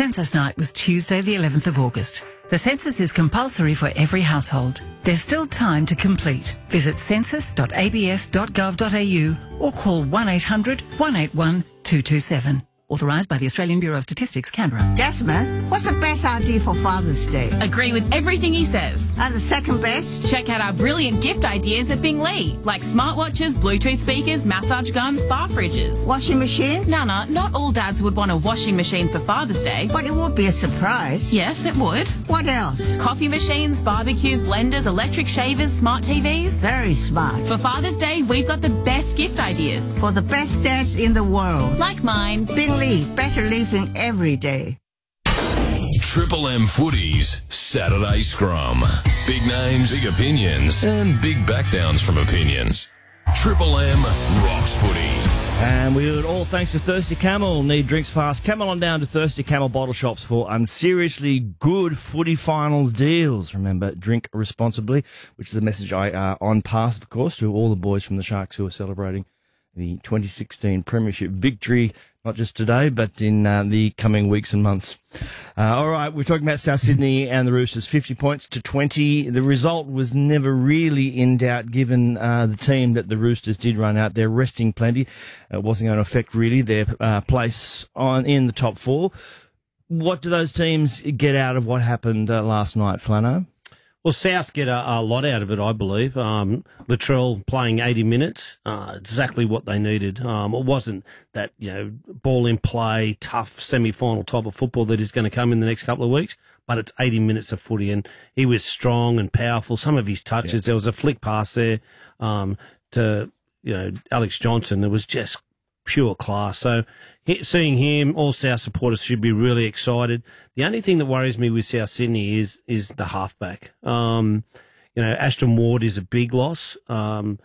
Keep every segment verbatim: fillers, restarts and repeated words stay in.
Census night was Tuesday the eleventh of August. The census is compulsory for every household. There's still time to complete. Visit census dot a b s dot gov dot a u or call one eight hundred, one eight one, two two seven. Authorised by the Australian Bureau of Statistics, Canberra. Jasmine, what's the best idea for Father's Day? Agree with everything he says. And the second best? Check out our brilliant gift ideas at Binglee, like smartwatches, Bluetooth speakers, massage guns, bar fridges. Washing machines? Nana, not all dads would want a washing machine for Father's Day. But it would be a surprise. Yes, it would. What else? Coffee machines, barbecues, blenders, electric shavers, smart T Vs. Very smart. For Father's Day, we've got the best gift ideas. For the best dads in the world. Like mine. Binglee, better living every day. Triple M Footy's Saturday Scrum. Big names, big opinions, and big backdowns from opinions. Triple M rocks footy. And we do it all thanks to Thirsty Camel. Need drinks fast? Camel on down to Thirsty Camel bottle shops for unseriously good footy finals deals. Remember, drink responsibly, which is a message I uh, on pass, of course, to all the boys from the Sharks who are celebrating the twenty sixteen Premiership victory, not just today, but in uh, the coming weeks and months. Uh, all right, we're talking about South Sydney and the Roosters, fifty points to twenty. The result was never really in doubt, given uh, the team that the Roosters did run out. They're resting plenty. It wasn't going to affect really their uh, place on in the top four. What do those teams get out of what happened uh, last night, Flano? Well, South get a, a lot out of it, I believe. Um, Latrell playing eighty minutes, uh, exactly what they needed. Um, it wasn't that, you know, ball in play, tough semi-final type of football that is going to come in the next couple of weeks, but it's eighty minutes of footy, and he was strong and powerful. Some of his touches, yeah. There was a flick pass there um, to, you know, Alex Johnson. It was just pure class. So he, seeing him, all South supporters should be really excited. The only thing that worries me with South Sydney is is the halfback. Um, you know, Ashton Ward is a big loss. Um,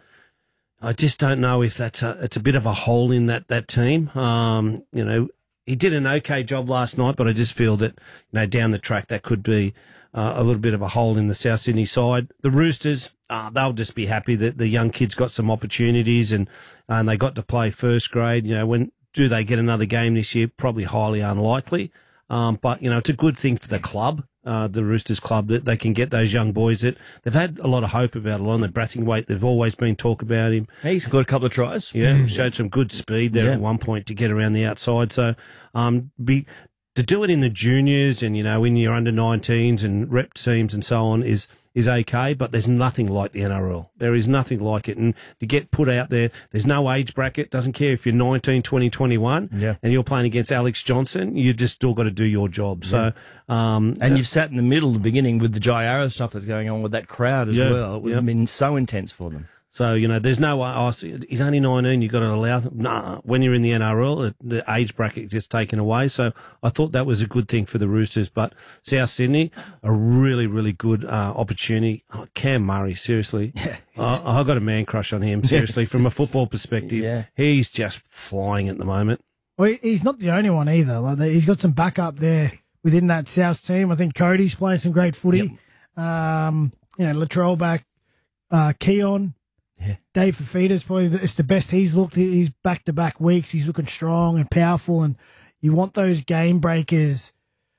I just don't know if that's a, it's a bit of a hole in that, that team. Um, you know, he did an okay job last night, but I just feel that, you know, down the track that could be uh, a little bit of a hole in the South Sydney side. The Roosters, Uh, they'll just be happy that the young kids got some opportunities and and they got to play first grade. You know, when do they get another game this year? Probably highly unlikely. Um, but, you know, it's a good thing for the club, uh, the Roosters club, that they can get those young boys that they've had a lot of hope about. Along the Brathwaite, they've always been talk about him. He's got a couple of tries. Yeah, mm. showed some good speed there yeah. at one point to get around the outside. So um, be to do it in the juniors and, you know, in your under nineteens and rep teams and so on is is okay, but there's nothing like the N R L. There is nothing like it. And to get put out there, there's no age bracket. Doesn't care if you're nineteen, twenty, twenty-one, yeah. and you're playing against Alex Johnson, you just still got to do your job. Yeah. So, um, And you've sat in the middle at the beginning with the Jai Arrow stuff that's going on with that crowd as yeah, well. It would yeah. have been so intense for them. So, you know, there's no, oh, he's only nineteen, you've got to allow them. Nah, when you're in the N R L, the age bracket gets taken away. So I thought that was a good thing for the Roosters. But South Sydney, a really, really good uh, opportunity. Oh, Cam Murray, seriously. Yeah, I, I got a man crush on him, seriously, from a football perspective. Yeah. He's just flying at the moment. Well, he's not the only one either. Like, he's got some backup there within that South team. I think Cody's playing some great footy. Yep. Um, you know, Latrell back, uh, Keon. Yeah. Dave Fafita's probably the, it's the best he's looked. He's back-to-back weeks. He's looking strong and powerful, and you want those game breakers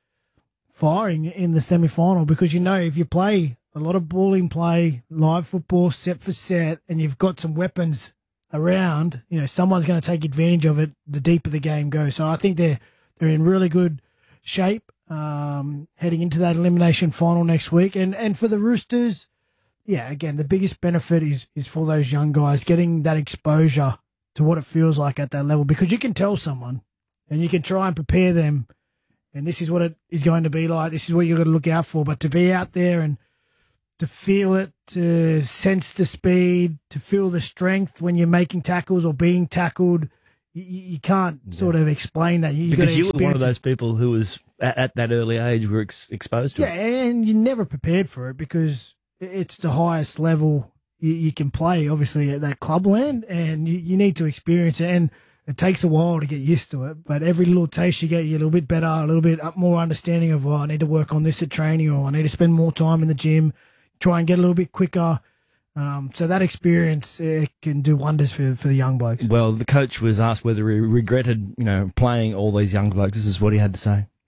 firing in the semi-final because you know if you play a lot of balling play, live football, set for set, and you've got some weapons around, you know someone's going to take advantage of it the deeper the game goes. So I think they're they're in really good shape um, heading into that elimination final next week. And and for the Roosters, yeah, again, the biggest benefit is is for those young guys getting that exposure to what it feels like at that level, because you can tell someone and you can try and prepare them, and this is what it is going to be like. This is what you've got to look out for. But to be out there and to feel it, to sense the speed, to feel the strength when you're making tackles or being tackled, you, you can't yeah. sort of explain that. You, because you were one of those people who was at, at that early age were ex- exposed to yeah, it. Yeah, and you're never prepared for it because it's the highest level you, you can play, obviously, at that clubland, and you, you need to experience it. And it takes a while to get used to it, but every little taste you get, you're a little bit better, a little bit more understanding of, oh, I need to work on this at training, or I need to spend more time in the gym, try and get a little bit quicker. Um, so that experience uh, can do wonders for, for the young blokes. Well, the coach was asked whether he regretted, you know, playing all these young blokes. This is what he had to say.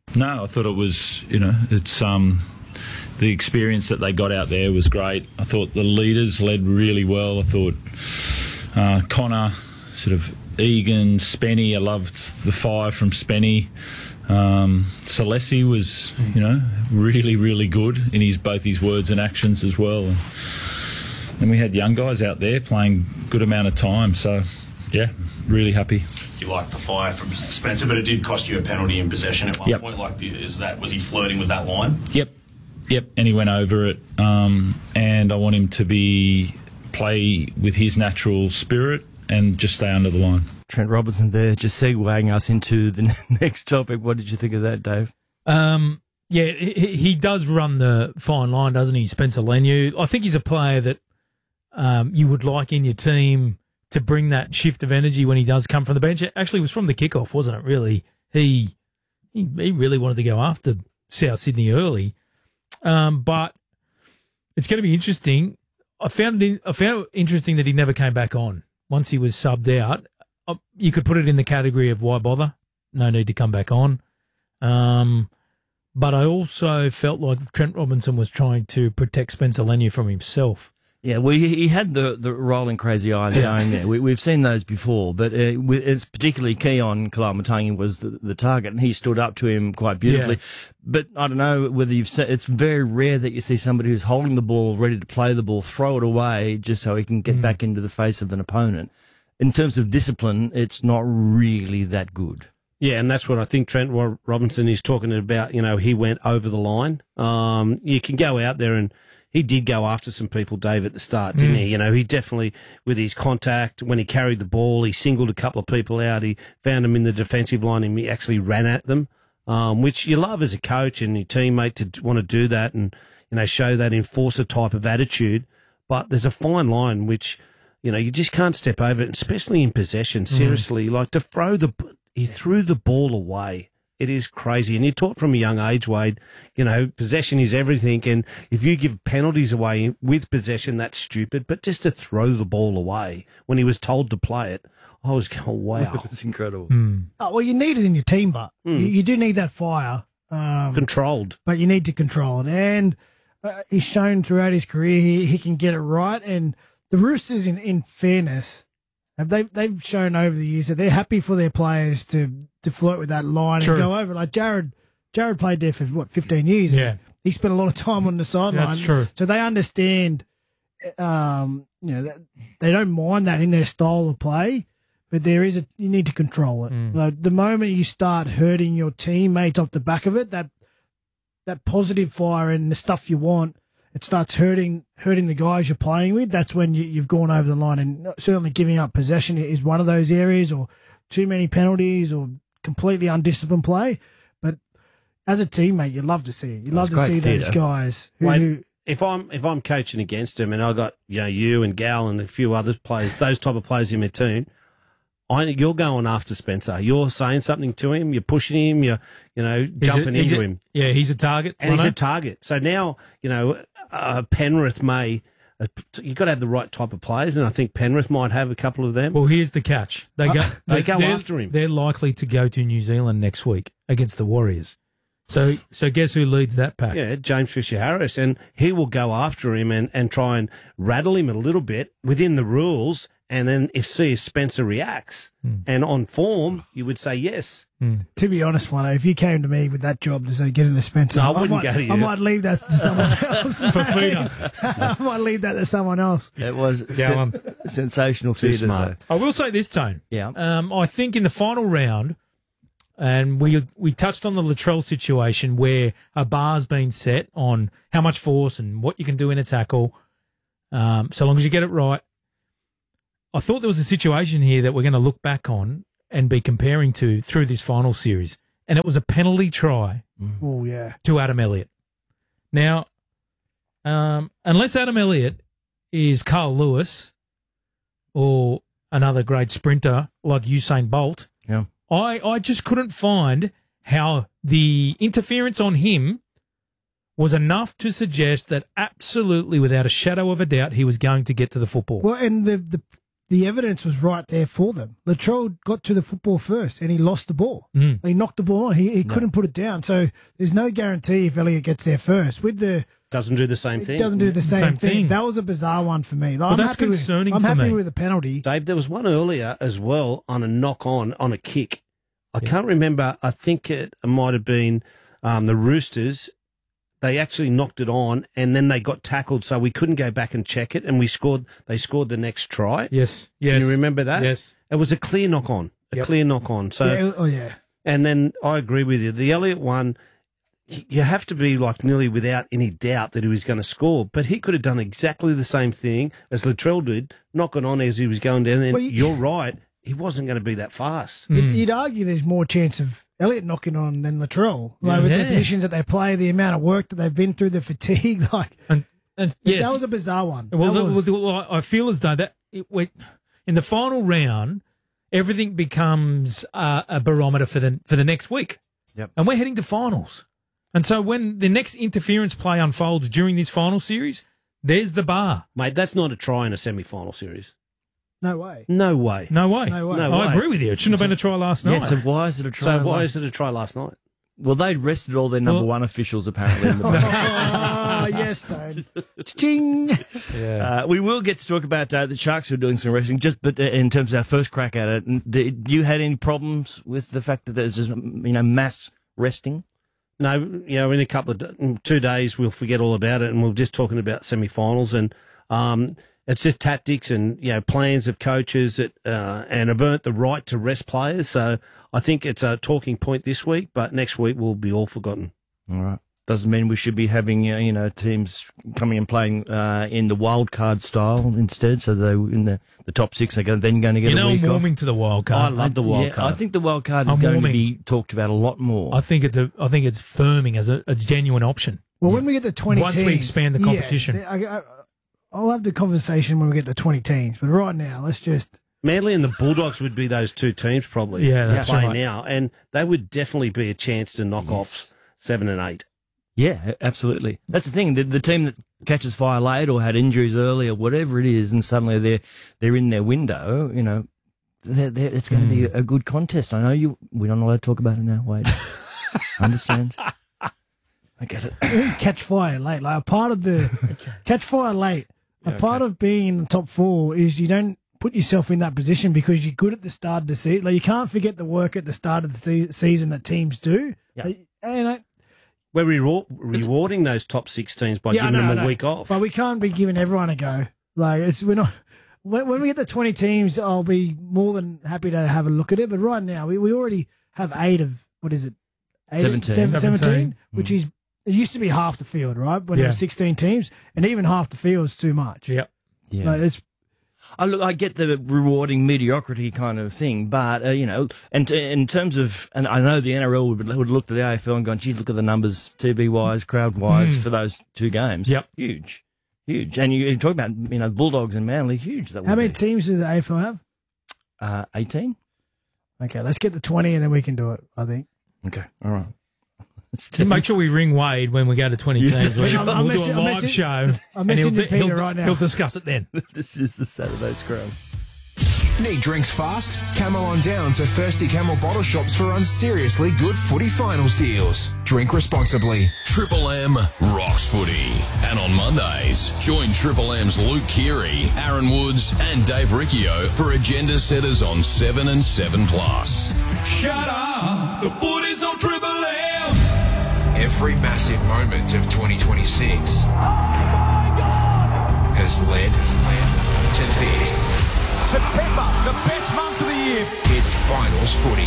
No, I thought it was, you know, it's um, the experience that they got out there was great. I thought the leaders led really well. I thought uh, Connor, sort of Egan, Spenny, I loved the fire from Spenny. Um, Celesi was, you know, really, really good in his both his words and actions as well. And, and we had young guys out there playing good amount of time. So, yeah, really happy. You liked the fire from Spencer, but it did cost you a penalty in possession at one Yep. point. Like, is that was he flirting with that line? Yep, yep, and he went over it. Um, and I want him to be play with his natural spirit and just stay under the line. Trent Robinson there, just segueing us into the next topic. What did you think of that, Dave? Um, yeah, he, he does run the fine line, doesn't he, Spencer Leniu? I think he's a player that um, you would like in your team to bring that shift of energy when he does come from the bench. It actually was from the kickoff, wasn't it, really? He he, he really wanted to go after South Sydney early. Um, but it's going to be interesting. I found it in, I found it interesting that he never came back on once he was subbed out. Uh, you could put it in the category of why bother? No need to come back on. Um, but I also felt like Trent Robinson was trying to protect Spencer Leniu from himself. Yeah, well, he, he had the, the rolling crazy eyes going there. We, we've seen those before, but uh, we- it's particularly Keon Kalamatangi was the, the target, and he stood up to him quite beautifully. Yeah. But I don't know whether you've seen, it's very rare that you see somebody who's holding the ball, ready to play the ball, throw it away just so he can get Mm. back into the face of an opponent. In terms of discipline, it's not really that good. Yeah, and that's what I think Trent Ro- Robinson is talking about. You know, he went over the line. Um, you can go out there and he did go after some people, Dave, at the start, didn't Mm. he? You know, he definitely, with his contact, when he carried the ball, he singled a couple of people out. He found them in the defensive line and he actually ran at them, um, which you love as a coach and your teammate to want to do that and, you know, show that enforcer type of attitude. But there's a fine line which, you know, you just can't step over it, especially in possession. Seriously, like to throw the, he threw the ball away. It is crazy. And you're taught from a young age, Wade, you know, possession is everything. And if you give penalties away with possession, that's stupid. But just to throw the ball away when he was told to play it, I was going, wow. It's incredible. Mm. Oh, well, you need it in your team, but Mm. you, you do need that fire. Um, Controlled. but you need to control it. And uh, he's shown throughout his career he, he can get it right. And the Roosters, in, in fairness, have they they've shown over the years that they're happy for their players to, to flirt with that line True. and go over. Like Jared, Jared played there for what fifteen years. Yeah. He spent a lot of time on the sideline. That's true. So they understand. Um, you know, that they don't mind that in their style of play. But there is a you need to control it. Mm. Like the moment you start hurting your teammates off the back of it, that that positive fire and the stuff you want, it starts hurting hurting the guys you're playing with. That's when you, you've gone over the line. And certainly giving up possession is one of those areas, or too many penalties, or completely undisciplined play. But as a teammate, you love to see it. You love to great see those theatre. guys who, Wade, who if I'm if I'm coaching against him and I got you know you and Gal and a few other players, those type of players in my team, I you're going after Spencer. You're saying something to him. You're pushing him. You're you know He's a- jumping he's into a- him, Yeah, he's a target. and he's Leno. a target. So now you know uh, Penrith may. Uh, you've got to have the right type of players, and I think Penrith might have a couple of them. Well, here's the catch. They go, They go they're- after him. They're likely to go to New Zealand next week against the Warriors. So, so guess who leads that pack? Yeah, James Fisher-Harris, and he will go after him and, and try and rattle him a little bit within the rules, and then if see if Spencer reacts Mm. and on form, you would say yes. Mm. to be honest, Wano, if you came to me with that job to say get into Spencer, No, I wouldn't might, go to you. I might leave that to someone else. For Feeder. I might leave that to someone else. It was Go sen- on. sensational Too theatre, smart. though. I will say this, Tone. Yeah. Um, I think in the final round, and we we touched on the Latrell situation where a bar's been set on how much force and what you can do in a tackle, um, so long as you get it right. I thought there was a situation here that we're going to look back on and be comparing to through this final series, and it was a penalty try Oh, yeah. to Adam Elliott. Now, um, unless Adam Elliott is Carl Lewis or another great sprinter like Usain Bolt, Yeah. I, I just couldn't find how the interference on him was enough to suggest that absolutely, without a shadow of a doubt, he was going to get to the football. Well, and the, the the evidence was right there for them. Latrell got to the football first and he lost the ball. Mm. He knocked the ball on. He, he couldn't put it down. So there's no guarantee if Elliott gets there first. With the Doesn't do the same it thing. doesn't do the same, Same thing. thing. That was a bizarre one for me. Like, Well, I'm that's happy with- concerning I'm for happy me. with the penalty. Dave, there was one earlier as well on a knock on, on a kick. I can't remember. I think it might have been um, the Roosters. They actually knocked it on and then they got tackled, so we couldn't go back and check it, and we scored. They scored the next try. Yes, yes. Can you remember that? Yes. It was a clear knock on, a Yep. clear knock on. So, Yeah, oh, yeah. and then I agree with you. The Elliott one, y- you have to be like nearly without any doubt that he was going to score, but he could have done exactly the same thing as Latrell did, knock it on as he was going down. And Well, you- you're right, he wasn't going to be that fast. Mm. You'd, you'd argue there's more chance of Elliott knocking on than Latrell. Like with the Yeah. positions that they play, the amount of work that they've been through, the fatigue. Like And, and yes. that was a bizarre one. Well, That the- was- well, well, I feel as though that it, we, in the final round, everything becomes uh, a barometer for the for the next week. Yep. And we're heading to finals. And so when the next interference play unfolds during this final series, there's the bar. Mate, that's not a try in a semi-final series. no way. No way. No way. No way. No I way. agree with you. It shouldn't have been a try last night. Yeah, so why is it a try? So why is it a try last night? Well, they'd rested all their number Well- one officials apparently in the back. Oh, yes, Tone. Ching. yeah. Uh, we will get to talk about uh, the Sharks who are doing some resting, just but uh, in terms of our first crack at it, n- did you had any problems with the fact that there's just, you know, mass resting? No, you know, in a couple of d- in two days we'll forget all about it, and we're just talking about semi-finals, and um, it's just tactics and you know plans of coaches that uh, and have earned the right to rest players. So I think it's a talking point this week, but next week will be all forgotten. All right. Doesn't mean we should be having, uh, you know, teams coming and playing uh, in the wild card style instead. So they in the, the top six, they're then going to get You a know, week I'm off. warming to the wild card. I love the wild yeah, card. I think the wild card is I'm going warming. to be talked about a lot more. I think it's a. I think it's firming as a, a genuine option. Well, when we get to twenty Once we teams, expand the yeah, competition. I, I, I'll have the conversation when we get to twenty teams. But right now, let's just. Manly and the Bulldogs would be those two teams probably. Yeah, to that's play right. now, and they would definitely be a chance to knock off seven and eight. Yeah, absolutely. That's the thing. The, the team that catches fire late or had injuries early or whatever it is, and suddenly they're they're in their window. You know, they're, they're, it's going to be a good contest. I know you. We're not allowed to talk about it now. Wait, understand? I get it. Catch fire late. Like a part of the catch fire late. A part of being in the top four is you don't put yourself in that position because you're good at the start of the season. Like you can't forget the work at the start of the se- season that teams do. Yeah. Like, and I, We're rewar- rewarding those top six teams by yeah, I giving know, them I a know. week off. But we can't be giving everyone a go. Like it's we're not. When, when we get to twenty teams, I'll be more than happy to have a look at it. But right now, we, we already have eight of what is it? Eight, Seventeen. seven- Seventeen. seventeen, which is it used to be half the field, right? When it Yeah. was sixteen teams, and even half the field's too much. Yep. Yeah. Like, it's I look, I get the rewarding mediocrity kind of thing, but uh, you know, and t- in terms of, and I know the N R L would, would look to the A F L and gone, geez, look at the numbers, T V wise, crowd wise, Mm. for those two games. Yep. Huge, huge. And you, you talk about, you know, Bulldogs and Manly, huge. That how would many be. teams does the A F L have? Uh, eighteen. Okay, let's get to twenty, and then we can do it. I think. Okay, all right. Make sure we ring Wade when we go to twenty Yeah, teams. We'll, I'm- I'm we'll do messing- a I'm live messing- show. I'm and he'll, messaging Peter he'll, right now. he'll discuss it then. This is the Saturday Scrum. Need drinks fast? Camel on down to Thirsty Camel bottle shops for unseriously good footy finals deals. Drink responsibly. Triple M rocks footy. And on Mondays, join Triple M's Luke Keary, Aaron Woods and Dave Riccio for agenda setters on seven and seven plus. Shut up! The footy's on Triple M! Every massive moment of twenty twenty-six has led to this. September, the best month of the year. It's finals footy.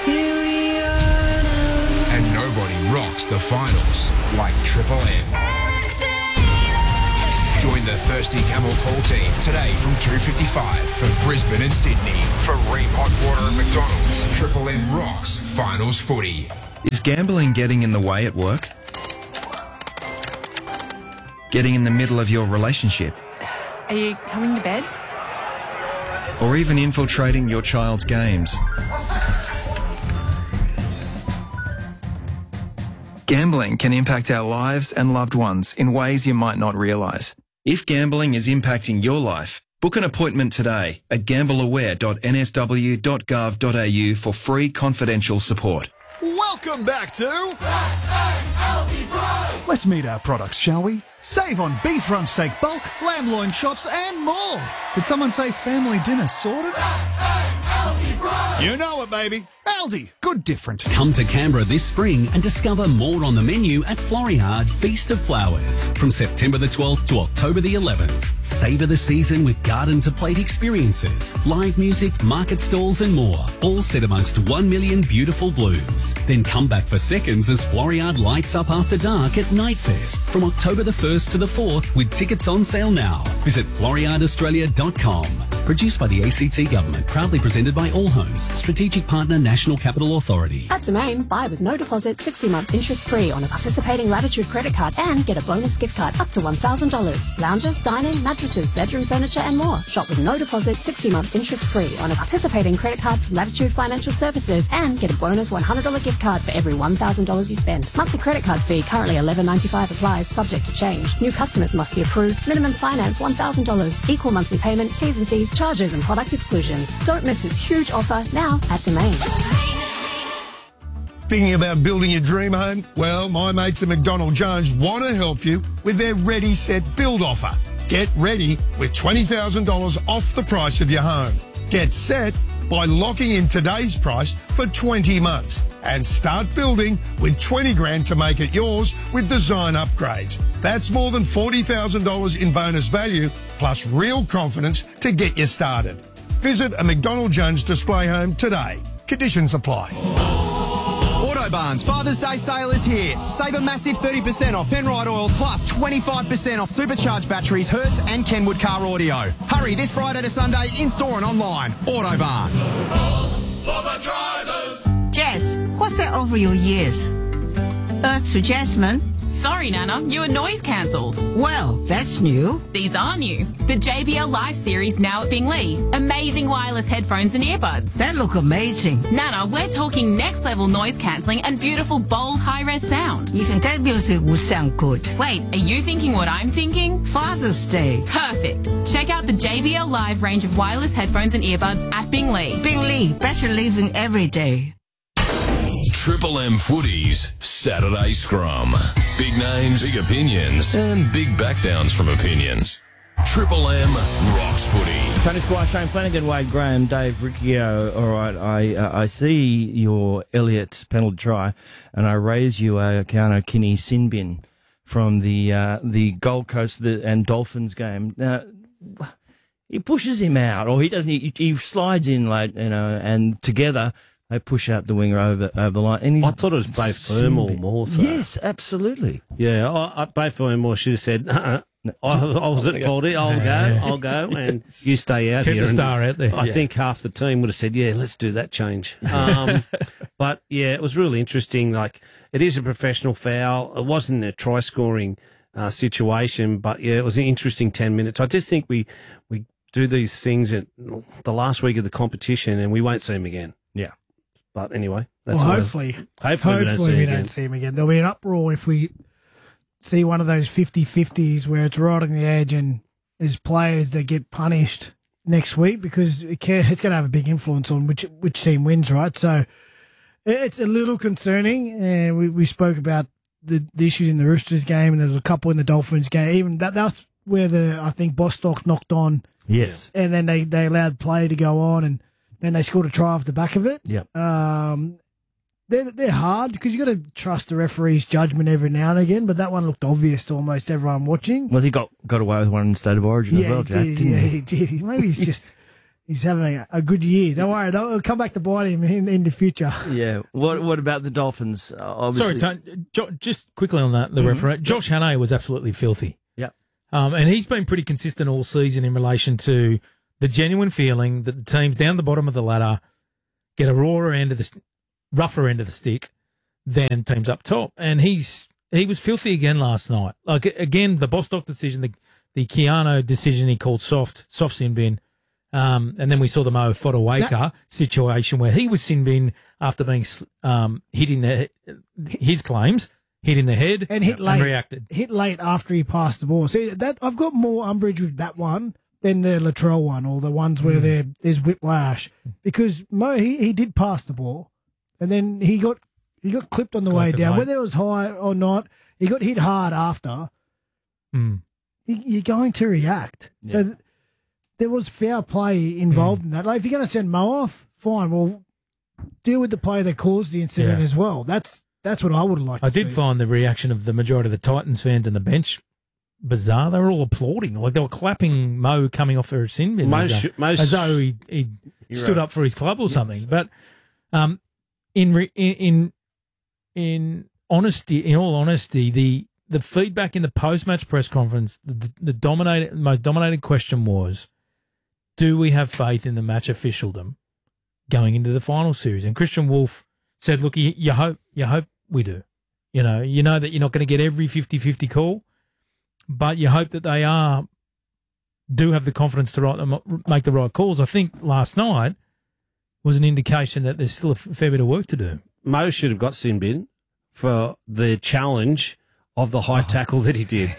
And nobody rocks the finals like Triple M. Join the Thirsty Camel call team today from two fifty-five for Brisbane and Sydney. For Ream Hot Water and McDonald's, Triple M rocks finals footy. Is gambling getting in the way at work? Getting in the middle of your relationship? Are you coming to bed? Or even infiltrating your child's games? Gambling can impact our lives and loved ones in ways you might not realise. If gambling is impacting your life, Book an appointment today at gambleaware dot n s w dot gov dot a u for free confidential support. Welcome back to Let's meet our products, shall we? Save on beef rump steak bulk, lamb loin chops and more. Did someone say family dinner sorted? You know it, baby. Aldi, good different. Come to Canberra this spring and discover more on the menu at Floriade Feast of Flowers from September the twelfth to October the eleventh. Savour the season with garden to plate experiences, live music, market stalls and more, all set amongst one million beautiful blooms. Then come back for seconds as Floriade lights up after dark at Nightfest from October the first to the fourth with tickets on sale now. Visit floriade australia dot com. Produced by the A C T Government, proudly presented by All Homes, strategic partner National Capital Authority. At Domain, buy with no deposit, sixty months interest free on a participating Latitude credit card and get a bonus gift card up to one thousand dollars. Lounges, dining, mattresses, bedroom furniture and more. Shop with no deposit, sixty months interest free on a participating credit card from Latitude Financial Services and get a bonus one hundred dollars gift card for every one thousand dollars you spend. Monthly credit card fee currently eleven ninety-five applies, subject to change. New customers must be approved. Minimum finance one thousand dollars. Equal monthly payment, T's and C's, charges and product exclusions. Don't miss this huge offer now at Domain. Thinking about building your dream home? Well, my mates at McDonald Jones want to help you with their Ready Set Build offer. Get ready with twenty thousand dollars off the price of your home. Get set by locking in today's price for twenty months and start building with twenty grand to make it yours with design upgrades. That's more than forty thousand dollars in bonus value plus real confidence to get you started. Visit a McDonald Jones display home today. Conditions apply. Autobarn's Father's Day sale is here. Save a massive thirty percent off Penrite oils plus twenty-five percent off supercharged batteries, Hertz and Kenwood car audio. Hurry this Friday to Sunday in-store and online. Autobarn. For the drivers. Jess, what's that over your ears? Earth to Jasmine? Sorry, Nana, you were noise cancelled. Well, that's new. These are new. The J B L Live series now at Bingley. Amazing wireless headphones and earbuds. That look amazing. Nana, we're talking next level noise cancelling and beautiful, bold, high-res sound. You think that music will sound good? Wait, are you thinking what I'm thinking? Father's Day. Perfect. Check out the J B L Live range of wireless headphones and earbuds at Bingley. Bingley, better living every day. Triple M Footies Saturday Scrum. Big names, big opinions, and big backdowns from opinions. Triple M rocks footy. Tony Squire, Shane Flanagan, Wade Graham, Dave Riccio. All right, I uh, I see your Elliott penalty try, and I raise you a Keanu Kinney sin bin from the uh, the Gold Coast the, and Dolphins game. Now, he pushes him out, or he doesn't. He, he slides in late, you know, and together they push out the winger over over the line. And he's I thought it was Blake Fermor more so. Yes, absolutely. Yeah, I, I, Blake Fermor should have said, uh-uh. No. I, I was at faulty. I'll go, I'll go, and you stay out Keep here. the star out there. I Yeah. think half the team would have said, "Yeah, let's do that change." Um, but yeah, it was really interesting. Like, it is a professional foul. It wasn't a try-scoring uh, situation, but yeah, it was an interesting ten minutes. I just think we we do these things at the last week of the competition, and we won't see them again. Yeah. But anyway, that's well, what hopefully, hopefully, hopefully we don't see we him don't again. see him again. There'll be an uproar if we see one of those fifty-fifties where it's right on the edge and there's players that get punished next week because it can, it's going to have a big influence on which which team wins, right? So it's a little concerning. And we, we spoke about the, the issues in the Roosters game, and there was a couple in the Dolphins game. Even that that's where the I think Bostock knocked on. Yes. And then they, they allowed play to go on, and then they scored a try off the back of it. Yep. Um, they're, they're hard because you got to trust the referee's judgment every now and again, but that one looked obvious to almost everyone watching. Well, he got, got away with one in State of Origin yeah, as well, he Jack, did, didn't yeah, he? he did. Maybe he's just he's having a, a good year. Don't worry, they'll come back to bite him in, in the future. Yeah. What What about the Dolphins? Uh, obviously, Sorry, Tony, jo- just quickly on that, the Mhm. referee. Josh Hannay was absolutely filthy. Yeah. Um, and he's been pretty consistent all season in relation to the genuine feeling that the teams down the bottom of the ladder get a rawer end of the st- rougher end of the stick than teams up top. And he's he was filthy again last night. Like, again, the Bostock decision, the the Keanu decision he called soft, soft sin bin. Um, and then we saw the Mo Fodawaker That- situation where he was sin bin after being um, hit in the, his claims, hit in the head And hit late. reacted. Hit late after he passed the ball. See, that I've got more umbrage with that one than the Latrell one or the ones where Mm. there there's whiplash. Because Mo, he, he did pass the ball, and then he got he got clipped on the way Collected down. late. Whether it was high or not, he got hit hard after. Mm. You- You're going to react. So th- there was fair play involved in that. Like, if you're going to send Mo off, fine. Well, deal with the player that caused the incident Yeah. as well. That's that's what I would have liked I to did see. find the reaction of the majority of the Titans fans in the bench bizarre. They were all applauding, like they were clapping Mo coming off their sin bin, Most- as, though, most- as though he, he You're stood right. up for his club or something. But um, in, re, in in in honesty, in all honesty, the the feedback in the post match press conference, the, the dominated, most dominated question was, do we have faith in the match officialdom going into the final series? And Christian Wolf said, look, you, you hope you hope we do. You know, you know that you're not going to get every fifty-fifty call, but you hope that they are do have the confidence to right, make the right calls. I think last night was an indication that there's still a fair bit of work to do. Mo should have got sin bin for the challenge of the high tackle that he did.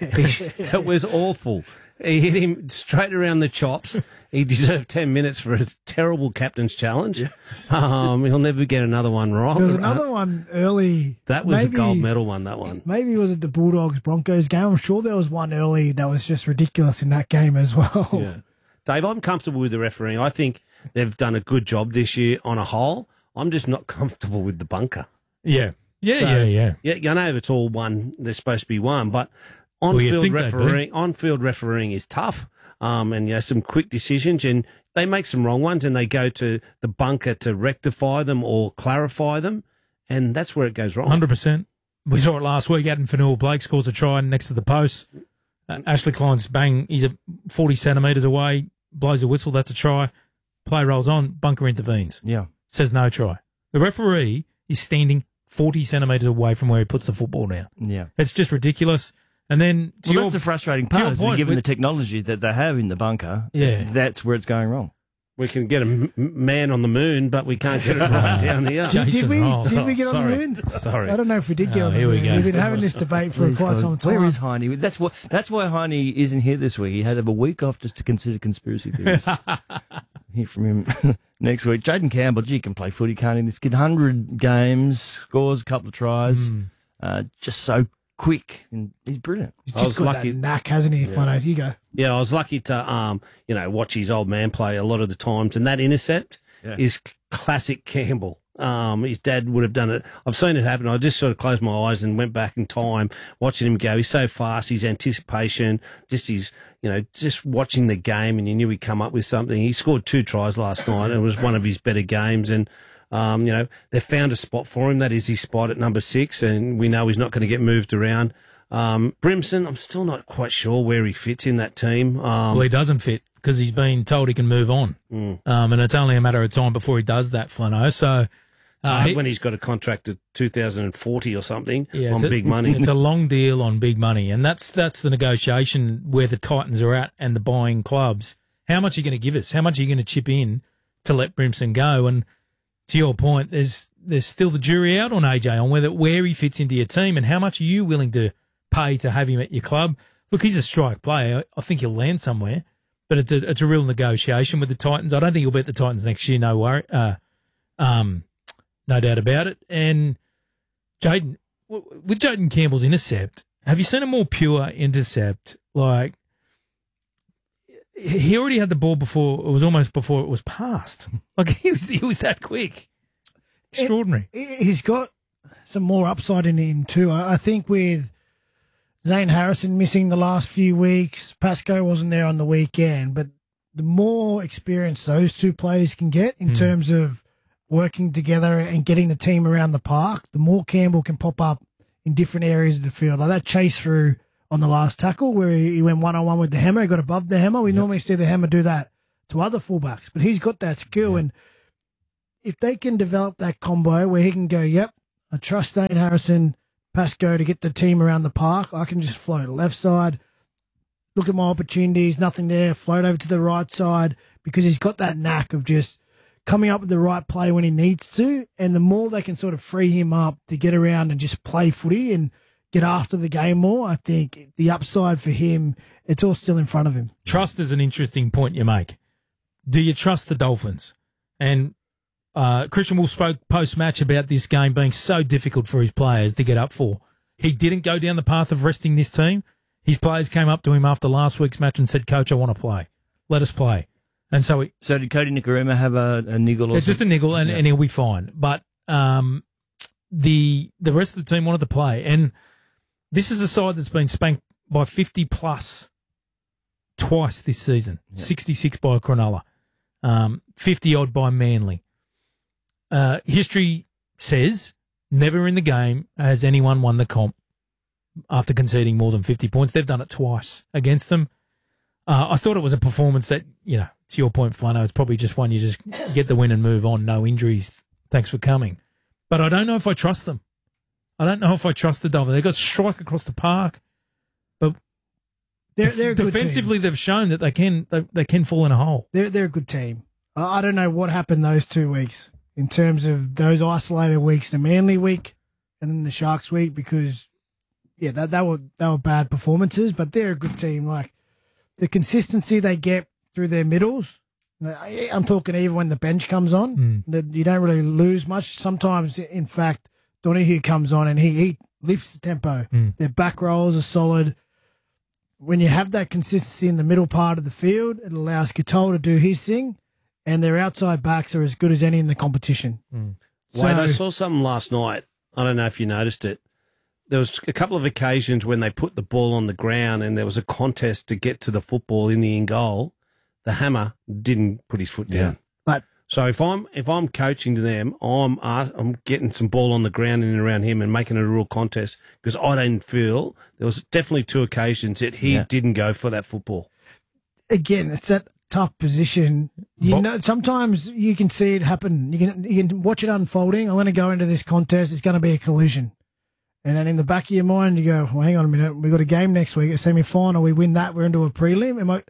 It was awful. He hit him straight around the chops. He deserved ten minutes for a terrible captain's challenge. Um, he'll never get another one wrong. There was another one early. That was maybe, a gold medal one, that one. Maybe was it the Bulldogs Broncos game? I'm sure there was one early that was just ridiculous in that game as well. Yeah. Dave, I'm comfortable with the refereeing. I think they've done a good job this year on a whole. I'm just not comfortable with the bunker. Yeah. Yeah, So, yeah, yeah. Yeah, I know it's all one, they're supposed to be one, but Well, you'd on-field think they'd be. refereeing, on-field refereeing is tough. Um, and, you know, some quick decisions, and they make some wrong ones, and they go to the bunker to rectify them or clarify them, and that's where it goes wrong. one hundred percent. We saw it last week. Adam Fanua Blake scores a try next to the post. Uh, Ashley Klein's bang. He's a forty centimetres away, blows a whistle. That's a try. Play rolls on. Bunker intervenes. Yeah. Says no try. The referee is standing forty centimetres away from where he puts the football down. Yeah. It's just ridiculous. And then, to Well, your, that's the frustrating to your part. Is that point, given with- the technology that they have in the bunker, Yeah. that's where it's going wrong. We can get a m- man on the moon, but we can't get it right down here. Did, did we? Roll. Did we get on Sorry. the moon? Sorry. I don't know if we did get Oh, on the here we moon. go. We've been having this debate for Please quite God, some time. Where is Heine? That's what. That's why Heine isn't here this week. He had to have a week off just to consider conspiracy theories. Hear from him next week. Jaden Campbell, gee, can play footy, can't he? This kid, hundred games, scores a couple of tries, Mm. uh, just so quick, and he's brilliant. He's I just was got lucky- that knack, hasn't he? Yeah. Fano, you go. Yeah, I was lucky to, um, you know, watch his old man play a lot of the times, and that intercept Yeah. is c- classic Campbell. Um, his dad would have done it. I've seen it happen. I just sort of closed my eyes and went back in time, watching him go. He's so fast. His anticipation, just his, you know, just watching the game, and you knew he'd come up with something. He scored two tries last night. It was one of his better games, and um, you know, they found a spot for him. That is his spot at number six, and we know he's not going to get moved around. Um, Brimson, I'm still not quite sure where he fits in that team. Um, Well, he doesn't fit because he's been told he can move on. Mm. Um, and it's only a matter of time before he does that, Flano. So, It's uh, hard he- when he's got a contract at two thousand forty or something yeah, on it's a- big money. It's a long deal on big money, and that's that's the negotiation where the Titans are at and the buying clubs. How much are you going to give us? How much are you going to chip in to let Brimson go? And to your point, there's there's still the jury out on A J on whether where he fits into your team and how much are you willing to pay to have him at your club. Look, he's a strike player. I think he'll land somewhere, but it's a it's a real negotiation with the Titans. I don't think he'll be at the Titans next year. No worry. Uh, um. No doubt about it. And Jaden, w- with Jaden Campbell's intercept, have you seen a more pure intercept? Like, he already had the ball before, it was almost before it was passed. Like, he was, he was that quick. Extraordinary. He's got some more upside in him too. I I think with Zane Harrison missing the last few weeks, Pascoe wasn't there on the weekend, but the more experience those two players can get in Mm. terms of working together and getting the team around the park, the more Campbell can pop up in different areas of the field. Like that chase through on the last tackle where he, he went one-on-one with the hammer, he got above the hammer. We normally see the hammer do that to other fullbacks, but he's got that skill. And if they can develop that combo where he can go, yep, I trust Zane Harrison, Pascoe to get the team around the park, I can just float left side, look at my opportunities, nothing there, float over to the right side, because he's got that knack of just coming up with the right play when he needs to. And the more they can sort of free him up to get around and just play footy and get after the game more. I think the upside for him, it's all still in front of him. Trust is an interesting point you make. Do you trust the Dolphins? And uh, Christian Wolf spoke post-match about this game being so difficult for his players to get up for. He didn't go down the path of resting this team. His players came up to him after last week's match and said, Coach, I want to play. Let us play. And so he, So did Cody Nikorima have a, a niggle or it's just a niggle and, Yeah. and he'll be fine. But um, the the rest of the team wanted to play. And this is a side that's been spanked by fifty plus twice this season. Yeah. sixty-six by Cronulla, um, fifty odd by Manly. Uh, history says never in the game has anyone won the comp after conceding more than fifty points. They've done it twice against them. Uh, I thought it was a performance that, you know, to your point, Flano, it's probably just one you just get the win and move on. No injuries. Thanks for coming. But I don't know if I trust them. I don't know if I trust the Dolphins. They got strike across the park, but They're, def- they're a good defensively team. they've shown that they can they, they can fall in a hole. They're, they're a good team. I I don't know what happened those two weeks in terms of those isolated weeks, the Manly week and then the Sharks week, because, yeah, that, that were, they were bad performances, but they're a good team. Like, the consistency they get through their middles, I- I'm talking even when the bench comes on, Mm. that you don't really lose much. Sometimes, in fact, Donahue comes on and he, he lifts the tempo. Mm. Their back rolls are solid. When you have that consistency in the middle part of the field, it allows Katoa to do his thing, and their outside backs are as good as any in the competition. Mm. So, Wade, I saw something last night. I don't know if you noticed it. There was a couple of occasions when they put the ball on the ground and there was a contest to get to the football in the in goal. The hammer didn't put his foot down. But So if I'm if I'm coaching to them, I'm ask, I'm getting some ball on the ground in and around him and making it a real contest, because I didn't feel there was definitely two occasions that he Yeah. didn't go for that football. again, it's that tough position. You Bo- know, sometimes you can see it happen. You can you can watch it unfolding. I'm going to go into this contest. It's going to be a collision. And then in the back of your mind, you go, well, hang on a minute. We've got a game next week, a semi-final. We win that, we're into a prelim. Am I,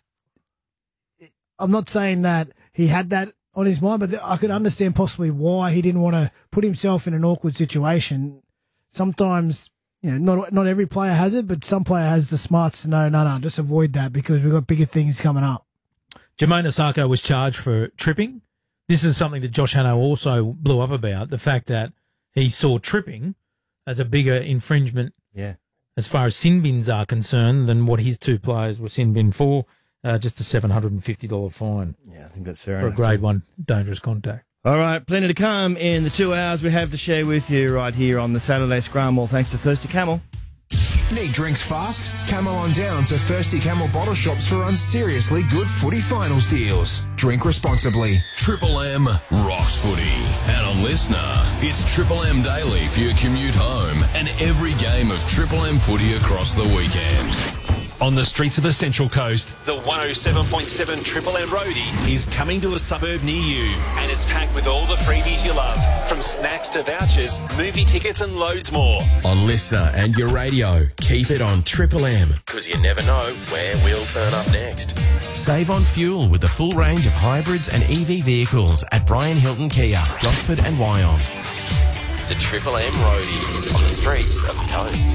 I'm not saying that he had that on his mind, but I could understand possibly why he didn't want to put himself in an awkward situation. Sometimes, you know, not not every player has it, but some player has the smarts to know, no, no, just avoid that because we've got bigger things coming up. Jermaine Osako was charged for tripping. This is something that Josh Hanno also blew up about, the fact that he saw tripping as a bigger infringement Yeah. as far as sin bins are concerned than what his two players were sin bin for, uh, just a seven hundred fifty dollars fine Yeah, I think that's fair for a enough. grade one dangerous contact. All right, plenty to come in the two hours we have to share with you right here on the Saturday Scrum, all thanks to Thirsty Camel. Need drinks fast? Come on down to Thirsty Camel bottle shops for unseriously good footy finals deals. Drink responsibly. Triple M rocks footy. And on Listener, it's Triple M Daily for your commute home and every game of Triple M footy across the weekend. On the streets of the Central Coast, the one oh seven point seven Triple M Roadie is coming to a suburb near you, and it's packed with all the freebies you love, from snacks to vouchers, movie tickets and loads more. On Listener and your radio, keep it on Triple M, because you never know where we'll turn up next. Save on fuel with the full range of hybrids and E V vehicles at Brian Hilton Kia, Gosford and Wyong. The Triple M Roadie on the streets of the coast.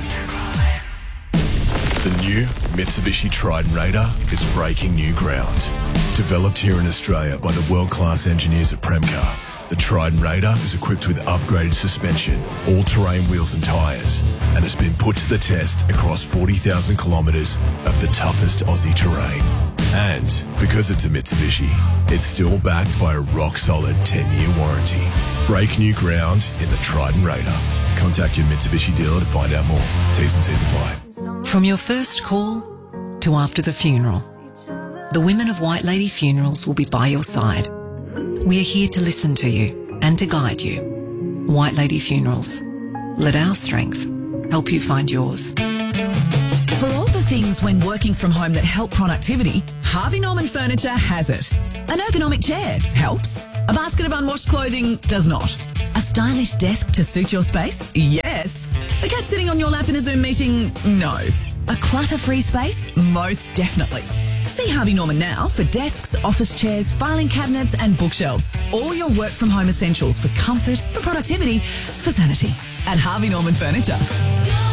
The new Mitsubishi Triton Raider is breaking new ground. Developed here in Australia by the world-class engineers at Premcar, the Triton Raider is equipped with upgraded suspension, all-terrain wheels and tyres, and has been put to the test across forty thousand kilometres of the toughest Aussie terrain. And because it's a Mitsubishi, it's still backed by a rock-solid ten-year warranty. Break new ground in the Triton Raider. Contact your Mitsubishi dealer to find out more. T's and C's apply. From your first call to after the funeral, the women of White Lady Funerals will be by your side. We are here to listen to you and to guide you. White Lady Funerals. Let our strength help you find yours. For all the things when working from home that help productivity, Harvey Norman Furniture has it. An ergonomic chair helps. A basket of unwashed clothing does not. A stylish desk to suit your space? Yes. The cat sitting on your lap in a Zoom meeting? No. A clutter-free space? Most definitely. See Harvey Norman now for desks, office chairs, filing cabinets and bookshelves. All your work from home essentials for comfort, for productivity, for sanity. At Harvey Norman Furniture.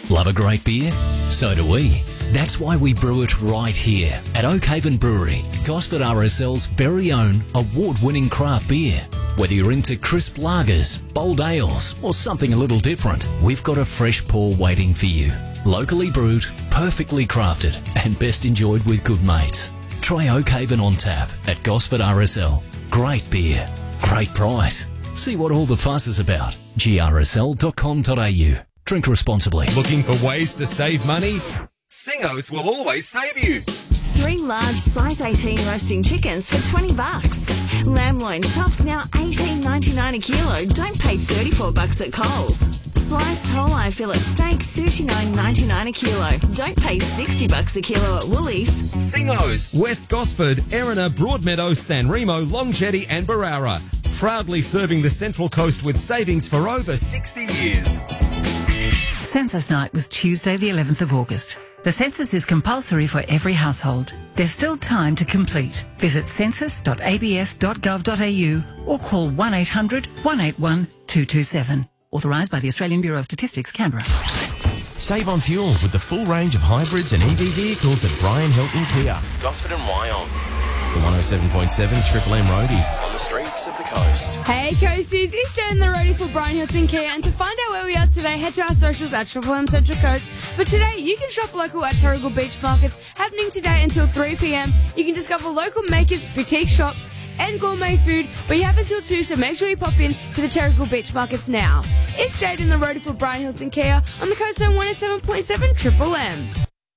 Love a great beer? So do we. That's why we brew it right here at Oakhaven Brewery, Gosford R S L's very own award-winning craft beer. Whether you're into crisp lagers, bold ales, or something a little different, we've got a fresh pour waiting for you. Locally brewed, perfectly crafted, and best enjoyed with good mates. Try Oakhaven on tap at Gosford R S L. Great beer, great price. See what all the fuss is about. G R S L dot com dot A U. Drink responsibly. Looking for ways to save money? Singos will always save you. Three large size eighteen roasting chickens for twenty bucks. Lamb loin chops now eighteen ninety-nine a kilo. Don't pay thirty-four bucks at Coles. Sliced whole eye fillet steak thirty-nine ninety-nine a kilo. Don't pay sixty bucks a kilo at Woolies. Singos, West Gosford, Erina, Broadmeadows, San Remo, Longchetty and Barara. Proudly serving the Central Coast with savings for over sixty years. Census night was Tuesday the eleventh of August. The census is compulsory for every household. There's still time to complete. Visit census dot a b s dot gov dot a u or call one eight hundred one eight one two two seven. Authorised by the Australian Bureau of Statistics, Canberra. Save on fuel with the full range of hybrids and E V vehicles at Brian Hilton Kia, Gosford and Wyong. The one oh seven point seven Triple M Roadie on the streets of the coast. Hey Coasties, it's Jen the roadie for Brian Hilton Kia, and to find out where we are today, head to our socials at Triple M Central Coast. But today, you can shop local at Terrigal Beach Markets, happening today until three p m. You can discover local makers, boutique shops, and gourmet food, but you have until two, so make sure you pop in to the Terrigal Beach Markets now. It's Jaden the roadie for Brian Hilton Kia on the coast on one oh seven point seven Triple M.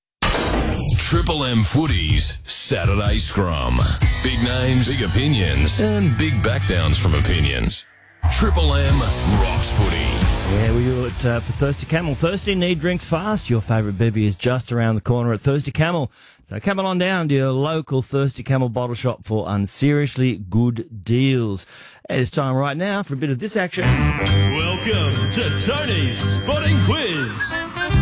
Triple M Footies Saturday Scrum. Big names, big opinions, and big backdowns from opinions. Triple M rocks footy. Yeah, we do it uh, for Thirsty Camel. Thirsty, need drinks fast. Your favourite bevy is just around the corner at Thirsty Camel. So come on down to your local Thirsty Camel bottle shop for unseriously good deals. And it's time right now for a bit of this action. Welcome to Tony's Spotting Quiz.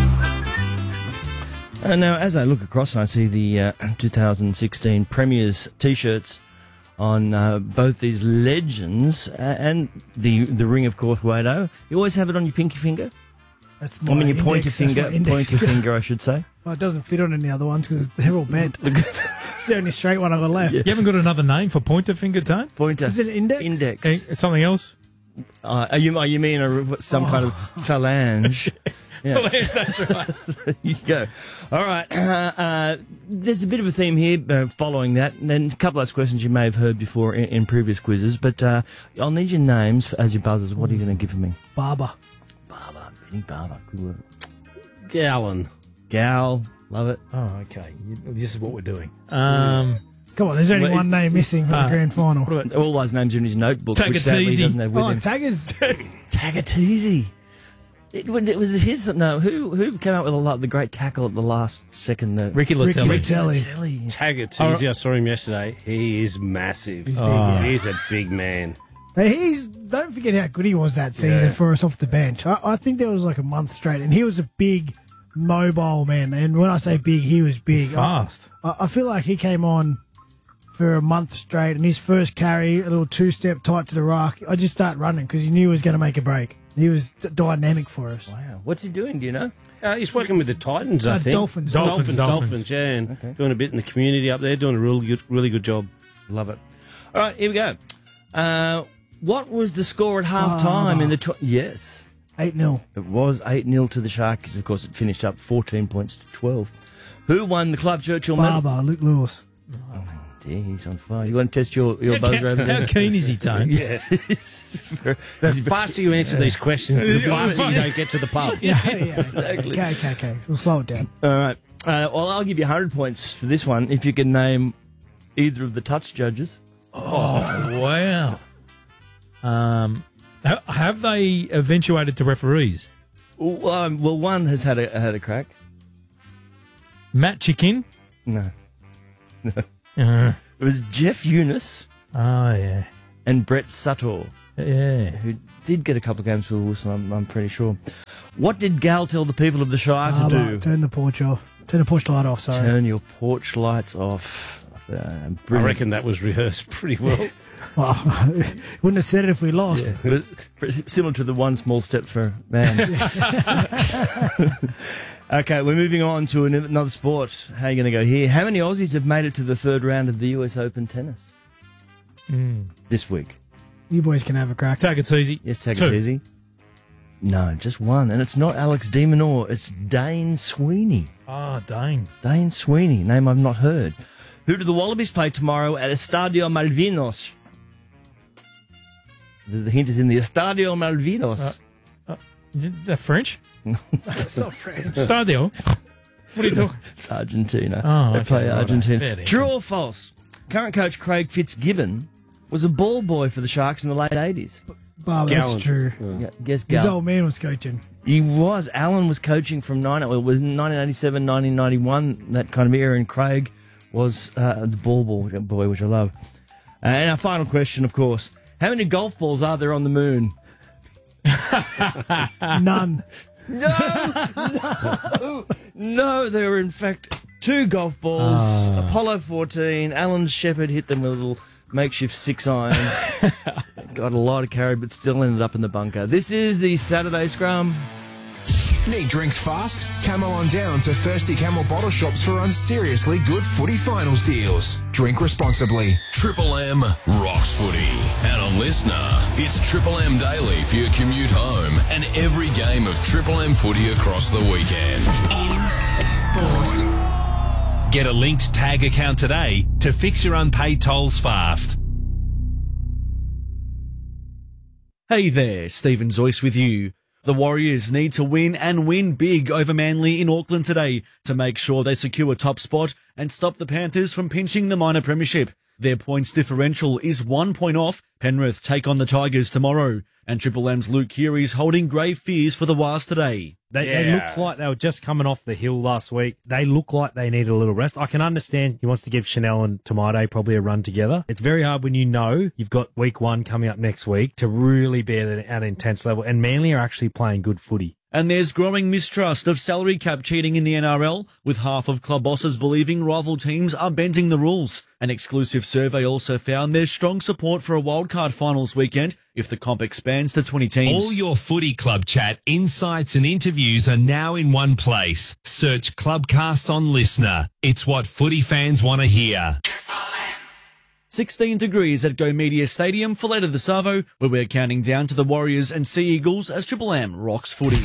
Uh, now, as I look across, I see the uh, two thousand sixteen Premiers T-shirts on uh, both these legends uh, and the the ring, of course, Wado. You always have it on your pinky finger? That's I my mean, your index, pointer that's my finger, index pointer finger. finger, I should say. Well, it doesn't fit on any other ones because they're all bent. It's the only straight one I've got left. You haven't got another name for pointer finger, Tone? Pointer. Is it index? Index. Eh, something else? Uh, are you, are you mean a, some Oh. kind of phalange? Yeah. Phalange, that's right. There you go. All right. Uh, uh, there's a bit of a theme here uh, following that, and then a couple of questions you may have heard before in, in previous quizzes, but uh, I'll need your names as your buzzers. What are you going to give me? Barber. Barber. Benny Barber. Good word. Gallon. Gal. Love it. Oh, okay. You- This is what we're doing. Um, Come on, there's only Well, one name missing for uh, the grand final. What about all those names are in his notebook, which sadly he Tagatese. doesn't have with Oh, him. Taggers. Tagatese. It, it was his. No, who who came up with a lot, the great tackle at the last second? The, Ricky Ricky Latelli. Latelli. Tagatese, I saw him yesterday. He is massive. He's big, yeah. He's a big man. But he's, don't forget how good he was that season Yeah. for us off the bench. I, I think there was like a month straight, and he was a big, mobile man. And when I say big, he was big. Fast. I, I feel like he came on for a month straight, and his first carry, a little two-step tight to the rock, I just start running because he knew he was going to make a break. He was d- dynamic for us. Wow. What's he doing? Do you know? Uh, he's working with the Titans, I Uh, think. Dolphins. Dolphins, Dolphins, Dolphins, yeah, and Okay. doing a bit in the community up there, doing a really good, really good job. Love it. All right, here we go. Uh, what was the score at half time in the... Tw- yes. eight nil. It was eight nil to the Sharkies. Of course, it finished up fourteen points to twelve. Who won the Club Churchill medal? Barber, Luke Lewis. Oh, dear, he's on fire. You want to test your, your How, buzzer over there? how keen is he, Tone? Yeah. The faster you answer these questions, the faster you don't get to the pub. Yeah, yeah. Exactly. Okay, okay, okay. We'll slow it down. All right. Uh, well, I'll give you one hundred points for this one if you can name either of the touch judges. Oh, wow. Um, ha- have they eventuated to referees? Well, um, well, one has had a had a crack. Matt Chicken? No. No. Uh, It was Jeff Eunice oh, yeah. and Brett Sutter, Yeah. who did get a couple of games for the Wilson, I'm, I'm pretty sure. What did Gal tell the people of the Shire to Barber, do? turn the porch off. Turn the porch light off, sorry. Turn your porch lights off. Uh, I brilliant. reckon that was rehearsed pretty well. Well, wouldn't have said it if we lost. Yeah, but it- similar to the one small step for man. Okay, we're moving on to an- another sport. How are you going to go here? How many Aussies have made it to the third round of the U S Open tennis Mm. this week? You boys can have a crack. Take it easy. Yes, take Two. it easy. No, just one. And it's not Alex de Minaur, it's Dane Sweeney. Ah, Dane. Dane Sweeney, name I've not heard. Who do the Wallabies play tomorrow at Estadio Malvinos? The the hint is in the Estadio Malvinos. Uh, uh, is that French? That's not French. Stadio. What are you talking? It's Argentina. Oh, they okay, play righto. Argentina. Fair dinkum. True or false? Current coach Craig Fitzgibbon was a ball boy for the Sharks in the late eighties. Bob, that's Gallen. true. Yeah, guess His Gallen. old man was coaching. He was. Alan was coaching from nine, well, it was nineteen eighty-seven, nineteen ninety-one, that kind of era, and Craig was uh, the ball boy, which I love. Uh, and our final question, of course, how many golf balls are there on the moon? None. No, no, no. There were in fact two golf balls. Ah. Apollo fourteen. Alan Shepard hit them with a little makeshift six iron. Got a lot of carry, but still ended up in the bunker. This is the Saturday Scrum. Need drinks fast? Camel on down to Thirsty Camel bottle shops for unseriously good footy finals deals. Drink responsibly. Triple M rocks footy. And on Listener, it's Triple M Daily for your commute home and every game of Triple M footy across the weekend. Sport. Get a linked tag account today to fix your unpaid tolls fast. Hey there, Stephen Zoyce with you. The Warriors need to win and win big over Manly in Auckland today to make sure they secure a top spot and stop the Panthers from pinching the minor premiership. Their points differential is one point off. Penrith take on the Tigers tomorrow. And Triple M's Luke Keary's holding grave fears for the Wars today. They, they look like they were just coming off the hill last week. They look like they need a little rest. I can understand he wants to give Chanel and Tomate probably a run together. It's very hard when you know you've got week one coming up next week to really be at an intense level. And Manly are actually playing good footy. And there's growing mistrust of salary cap cheating in the N R L, with half of club bosses believing rival teams are bending the rules. An exclusive survey also found there's strong support for a wildcard finals weekend if the comp expands to twenty teams. All your footy club chat, insights and interviews are now in one place. Search Clubcast on Listener. It's what footy fans want to hear. sixteen degrees at Go Media Stadium for later this Savo, where we're counting down to the Warriors and Sea Eagles as Triple M rocks footy.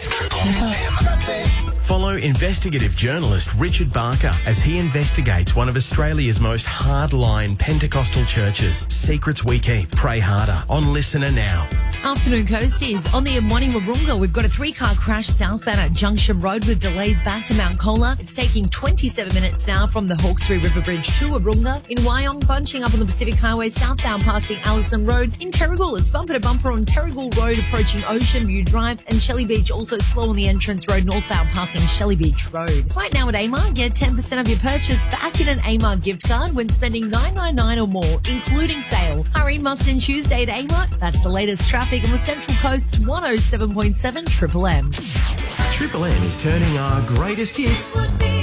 Follow investigative journalist Richard Barker as he investigates one of Australia's most hardline Pentecostal churches. Secrets we keep. Pray harder. On Listener now. Afternoon Coasties. On the M one in Wahroonga, we've got a three-car crash southbound at Junction Road with delays back to Mount Colah. It's taking twenty-seven minutes now from the Hawkesbury River Bridge to Wahroonga. In Wyong, bunching up on the Pacific Highway southbound passing Allison Road. In Terrigal, it's bumper to bumper on Terrigal Road approaching Ocean View Drive. And Shelley Beach also slow on the entrance road northbound passing Shelley Beach Road. Right now at Amar, get ten percent of your purchase back in an Amar gift card when spending nine ninety-nine or more, including sale. Hurry, must end Tuesday at Amar. That's the latest traffic on the Central Coast's one oh seven point seven Triple M. Triple M is turning our greatest hits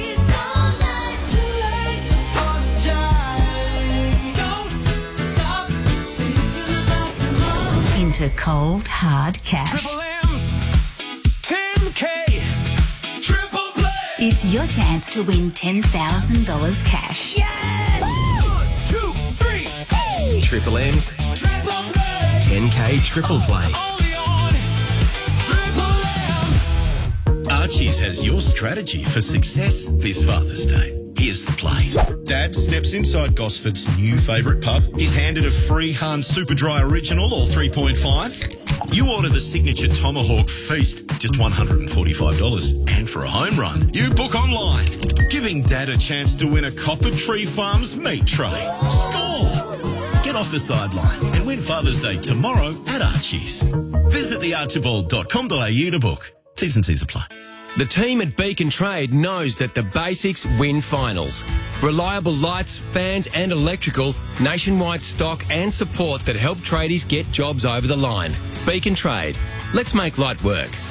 into cold, hard cash. Triple M's ten K Triple Play. It's your chance to win ten thousand dollars cash. One, two, three, hey. Triple M's Triple Play. ten K Triple Play. Only on Triple M. Archie's has your strategy for success this Father's Day. Here's the play. Dad steps inside Gosford's new favourite pub. He's handed a free Hans Super Dry Original, or three point five. You order the signature Tomahawk Feast, just one hundred forty-five dollars. And for a home run, you book online, giving Dad a chance to win a Copper Tree Farms meat tray. Score! Get off the sideline and win Father's Day tomorrow at Archie's. Visit the archibald dot com dot a u to book. T's and C's apply. The team at Beacon Trade knows that the basics win finals. Reliable lights, fans and electrical, nationwide stock and support that help tradies get jobs over the line. Beacon Trade. Let's make light work.